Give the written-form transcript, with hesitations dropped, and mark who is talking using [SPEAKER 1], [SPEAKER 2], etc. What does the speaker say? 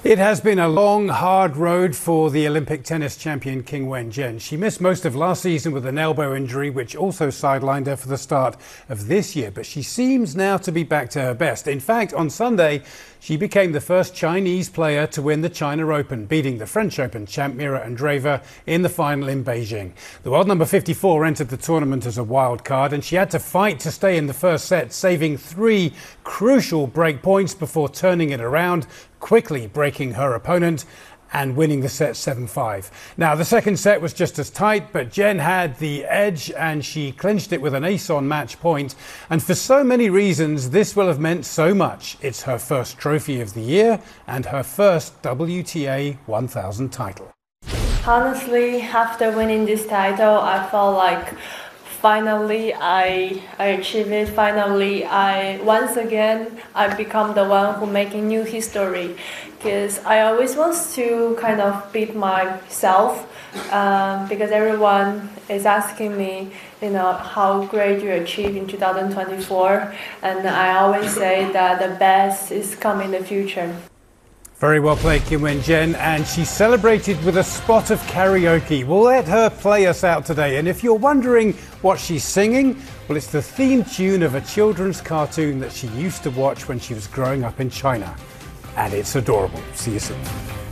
[SPEAKER 1] It has been a long, hard road for the Olympic tennis champion Qin Wenjuan. She missed most of last season with an elbow injury, which also sidelined her for the start of this year. But she seems now to be back to her best. In fact, on Sunday, she became the first Chinese player to win the China Open, beating the French Open champ Mira Andreeva in the final in Beijing. The world number 54 entered the tournament as a wild card, and she had to fight to stay in the first set, saving 3 crucial break points before turning it around, quickly breaking her opponent and winning the set 7-5. Now, the second set was just as tight, but Jen had the edge and she clinched it with an ace on match point. And for so many reasons, this will have meant so much. It's her first trophy of the year and her first WTA 1000 title.
[SPEAKER 2] Honestly, after winning this title, I felt like finally I achieved it. Finally, once again I become the one who making new history, because I always want to kind of beat myself, because everyone is asking me, how great you achieved in 2024, and I always say that the best is coming in the future.
[SPEAKER 1] Very well played, Qin Wenjuan, and she celebrated with a spot of karaoke. We'll let her play us out today, and if you're wondering what she's singing, well, it's the theme tune of a children's cartoon that she used to watch when she was growing up in China, and it's adorable. See you soon.